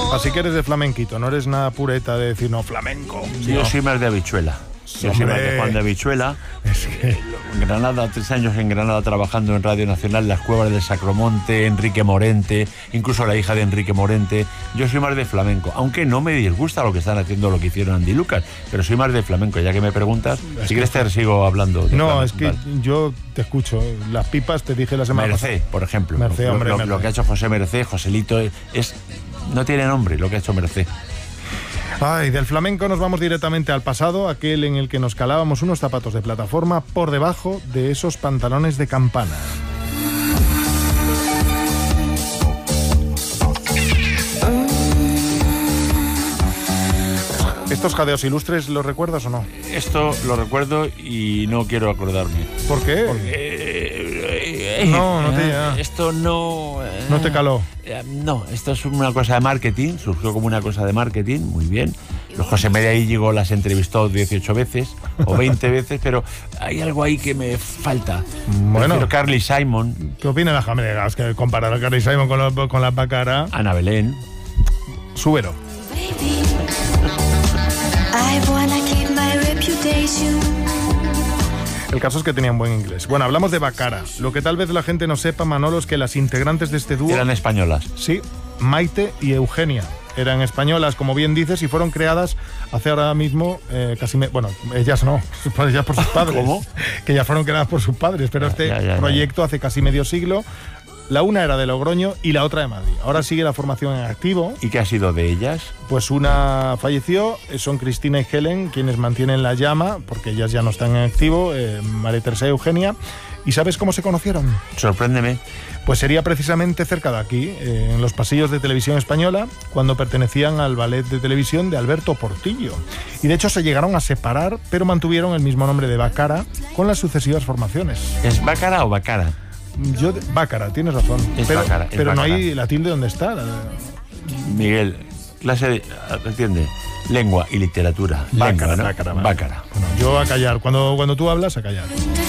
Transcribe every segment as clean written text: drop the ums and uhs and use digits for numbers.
Así que eres de flamenquito, no eres nada pureta de decir no, flamenco. Sí, yo soy más de habichuela. Yo soy más de Juan de Habichuela. Es que... En Granada, 3 años en Granada trabajando en Radio Nacional, Las Cuevas del Sacromonte, Enrique Morente, incluso la hija de Enrique Morente. Yo soy más de flamenco, aunque no me disgusta lo que están haciendo, lo que hicieron Andy Lucas, pero soy más de flamenco, ya que me preguntas. Si quieres te sigo hablando. No, flamenco, es que yo te escucho. Las pipas te dije la semana pasada. Mercé, por ejemplo. Mercé, hombre, Mercé. Lo que ha hecho José Mercé, Joselito, no tiene nombre lo que ha hecho Mercé. Ay, del flamenco nos vamos directamente al pasado, aquel en el que nos calábamos unos zapatos de plataforma por debajo de esos pantalones de campana. ¿Estos jadeos ilustres los recuerdas o no? Esto lo recuerdo y no quiero acordarme. ¿Por qué? Porque... no te... Esto no... ¿No te caló? No, esto es una cosa de marketing, surgió como una cosa de marketing, muy bien. Los José María Íñigo las entrevistó 18 veces o 20 veces, pero hay algo ahí que me falta. Bueno, Carly Simon. ¿Qué opina la Jamega? Es que comparar a Carly Simon con la Baccara. Ana Belén. Súbelo. El caso es que tenían buen inglés. Bueno, hablamos de Baccara. Lo que tal vez la gente no sepa, Manolo, es que las integrantes de este dúo... Eran españolas. Sí, Maite y Eugenia. Eran españolas, como bien dices, y fueron creadas hace ahora mismo bueno, ellas no, ellas por sus padres. ¿Cómo? Que ya fueron creadas por sus padres, pero proyecto hace casi medio siglo. La una era de Logroño y la otra de Madrid. Ahora sigue la formación en activo. ¿Y qué ha sido de ellas? Pues una falleció, son Cristina y Helen quienes mantienen la llama, porque ellas ya no están en activo, María Teresa y Eugenia. ¿Y sabes cómo se conocieron? Sorpréndeme. Pues sería precisamente cerca de aquí, en los pasillos de Televisión Española, cuando pertenecían al ballet de televisión de Alberto Portillo. Y de hecho se llegaron a separar, pero mantuvieron el mismo nombre de Baccara con las sucesivas formaciones. ¿Es Baccara o Bacara? Baccara, tienes razón. Pero Baccara. No hay la tilde donde está. Miguel, clase de... ¿Entiende? Lengua y literatura. Baccara, ¿no? Baccara. Baccara. Bueno, yo a callar. Cuando tú hablas, a callar.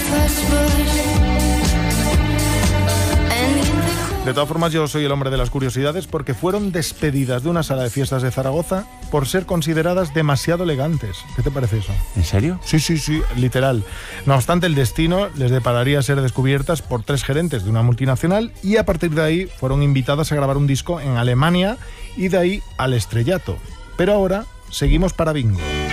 De todas formas, yo soy el hombre de las curiosidades porque fueron despedidas de una sala de fiestas de Zaragoza por ser consideradas demasiado elegantes. ¿Qué te parece eso? ¿En serio? Sí, literal. No obstante, el destino les depararía ser descubiertas por 3 gerentes de una multinacional y a partir de ahí fueron invitadas a grabar un disco en Alemania y de ahí al estrellato. Pero ahora seguimos para bingo.